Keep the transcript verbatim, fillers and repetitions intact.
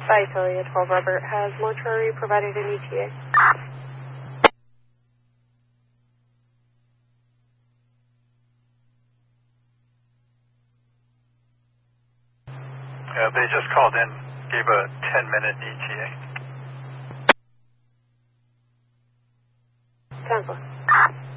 Visalia twelve Robert, has mortuary provided an E T A? Uh, they just called in, gave a ten minute E T A. ten four.